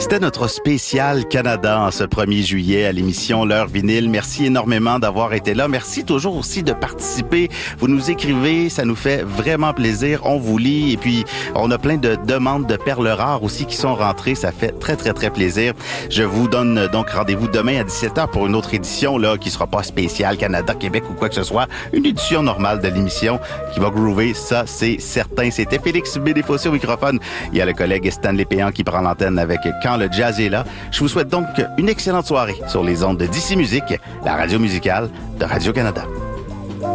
C'était notre spécial Canada en ce 1er juillet à l'émission L'heure vinyle. Merci énormément d'avoir été là. Merci toujours aussi de participer. Vous nous écrivez, ça nous fait vraiment plaisir. On vous lit et puis on a plein de demandes de perles rares aussi qui sont rentrées. Ça fait très, très, très plaisir. Je vous donne donc rendez-vous demain à 17h pour une autre édition là qui sera pas spéciale Canada, Québec ou quoi que ce soit. Une édition normale de l'émission qui va groover, ça c'est certain. C'était Félix Bédéfossé au microphone. Il y a le collègue Stanley Péan qui prend l'antenne avec Quand le jazz est là. Je vous souhaite donc une excellente soirée sur les ondes de DC Musique, la radio musicale de Radio-Canada.